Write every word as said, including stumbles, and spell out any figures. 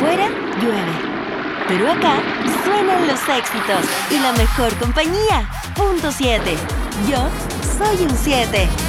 Afuera llueve, pero acá suenan los éxitos y la mejor compañía. Punto siete. Yo soy un siete.